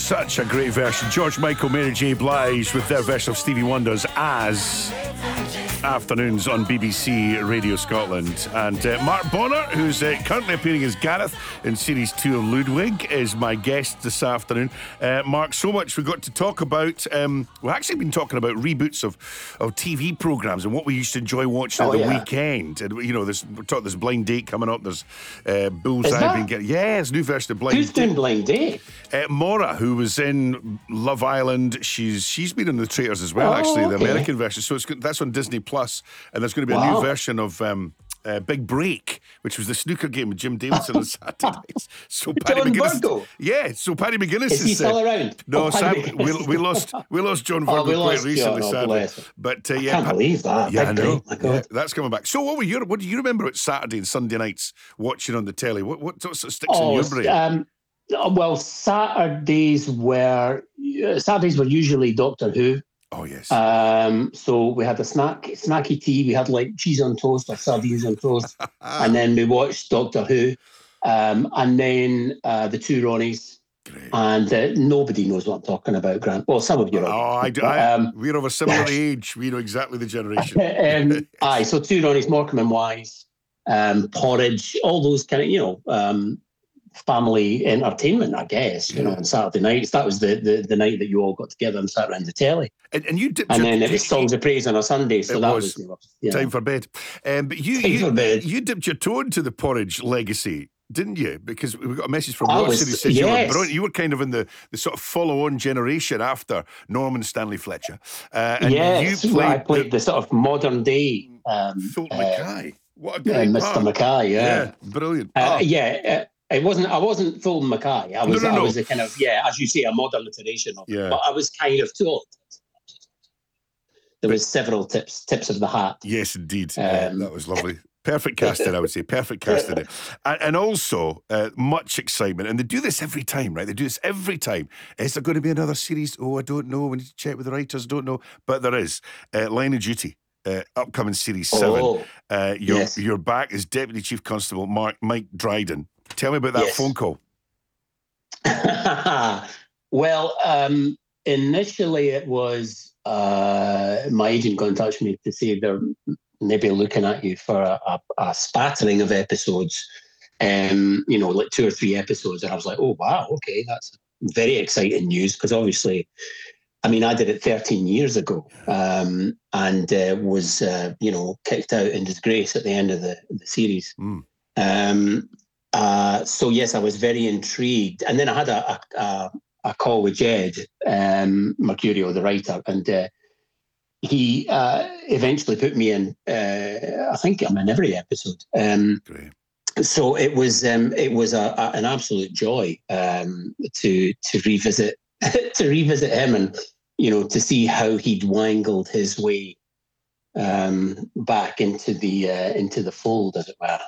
Such a great version. George Michael, Mary J. Blige with their version of Stevie Wonder's As Afternoons on BBC Radio Scotland. And Mark Bonner, who's currently appearing as Gareth in Series 2 of Ludwig, is my guest this afternoon. Mark, so much we've got to talk about. We've actually been talking about reboots of TV programmes and what we used to enjoy watching at the weekend. And, you know, there's Blind Date coming up. There's Bullseye being getting... Yeah, there's a new version of Blind Date. Who's doing Blind Date? Maura, who was in Love Island. She's been in The Traitors as well, the American version. So that's on Disney Plus, and there's going to be a new version of Big Break, which was the snooker game with Jim Davidson on Saturday nights. So Paddy McGuinness, so Paddy McGuinness is he still around? No, we lost John Virgo quite recently, sadly. But I can't believe that. Yeah, I know. That's coming back. So what do you remember about Saturday and Sunday nights watching on the telly? What sort of sticks in your brain? Well, Saturdays were usually Doctor Who. Oh, yes. So we had a snacky tea. We had like cheese on toast or sardines on toast. And then we watched Doctor Who. And then the two Ronnies. Great. And nobody knows what I'm talking about, Grant. Well, some of you are. We're of a similar age. We know exactly the generation. So two Ronnies, Morecambe and Wise, Porridge, all those kind of, family entertainment, I guess, on Saturday nights. That was the night that you all got together and sat around the telly. And you dipped then it was Songs of Praise on a Sunday, so that was time for bed. But you dipped your toe into the Porridge legacy, didn't you? Because we got a message from Ross who said you were brilliant. You were kind of in the sort of follow-on generation after Norman Stanley Fletcher. I played the sort of modern day Fulton Mackay. What a great Mr. Mackay, yeah, brilliant. I wasn't Fulton Mackay. I was a kind of, as you say, a modern iteration of it. But I was kind of too old. There was several tips of the hat. Yes, indeed. That was lovely. Perfect casting, I would say. Perfect casting. And also, much excitement. And they do this every time, right? They do this every time. Is there going to be another series? Oh, I don't know. We need to check with the writers. Don't know. But there is. Line of Duty. Upcoming Series 7. You're back as Deputy Chief Constable Mike Dryden. Tell me about that phone call. Well, initially it was my agent got in touch with me to say they're maybe looking at you for a spattering of episodes, like 2 or 3 episodes. And I was like, oh, wow, okay, that's very exciting news, because obviously, I mean, I did it 13 years ago and was, kicked out in disgrace at the end of the series. So yes, I was very intrigued, and then I had a call with Jed Mercurio, the writer, and he eventually put me in. I think I'm in every episode. Great. So it was an absolute joy to revisit him, and to see how he'd wangled his way back into the fold, as it were.